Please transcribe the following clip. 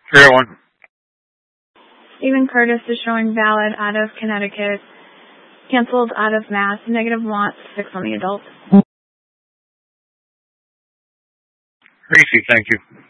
301. Stephen Curtis is showing valid out of Connecticut. Canceled out of Mass. Negative wants 6 on the adult. Gracie, thank you.